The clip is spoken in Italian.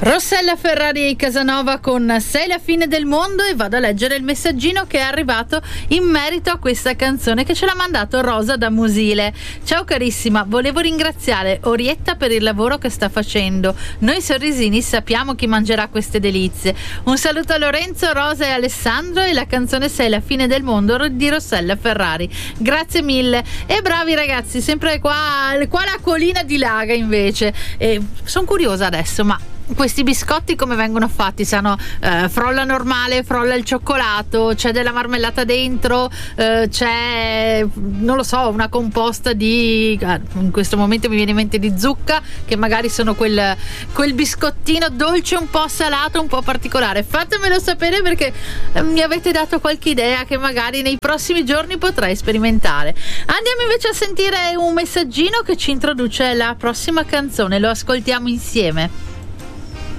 Rossella Ferrari e Casanova con Sei la fine del mondo, e vado a leggere il messaggino che è arrivato in merito a questa canzone, che ce l'ha mandato Rosa da Musile. Ciao carissima, volevo ringraziare Orietta per il lavoro che sta facendo. Noi sorrisini sappiamo chi mangerà queste delizie. Un saluto a Lorenzo, Rosa e Alessandro, e la canzone Sei la fine del mondo di Rossella Ferrari. Grazie mille e bravi ragazzi, sempre qua l'acquolina di Laga invece. Sono curiosa adesso, ma questi biscotti come vengono fatti? Sanno frolla normale, frolla il cioccolato, c'è della marmellata dentro, c'è, non lo so, una composta di, in questo momento mi viene in mente, di zucca, che magari sono quel biscottino dolce un po' salato, un po' particolare. Fatemelo sapere, perché mi avete dato qualche idea che magari nei prossimi giorni potrei sperimentare. Andiamo invece a sentire un messaggino che ci introduce la prossima canzone, lo ascoltiamo insieme.